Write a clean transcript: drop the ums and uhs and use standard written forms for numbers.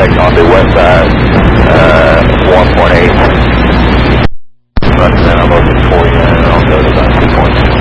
contact on the west side, 1.8. And then I'm looking for you, and I'll go to about 2.6.